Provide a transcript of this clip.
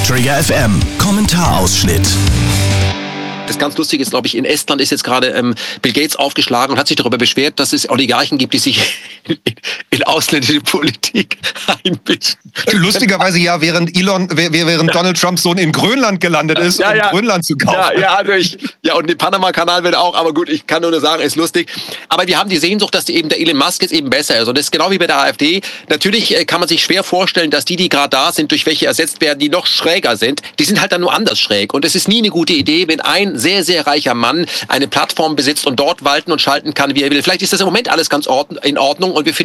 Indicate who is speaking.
Speaker 1: Trigger FM Kommentarausschnitt.
Speaker 2: Das ganz Lustige ist, glaube ich, in Estland ist jetzt gerade Bill Gates aufgeschlagen und hat sich darüber beschwert, dass es Oligarchen gibt, die sich in ausländische Politik einmischen.
Speaker 3: Lustigerweise ja, während Donald Trumps Sohn in Grönland gelandet ist, um Grönland zu kaufen.
Speaker 2: Und den Panama-Kanal wird auch, aber gut, ich kann nur sagen, ist lustig. Aber wir haben die Sehnsucht, dass der Elon Musk jetzt eben besser ist. Und das ist genau wie bei der AfD. Natürlich kann man sich schwer vorstellen, dass die gerade da sind, durch welche ersetzt werden, die noch schräger sind. Die sind halt dann nur anders schräg. Und es ist nie eine gute Idee, wenn ein sehr, sehr reicher Mann eine Plattform besitzt und dort walten und schalten kann, wie er will. Vielleicht ist das im Moment alles ganz in Ordnung und wir finden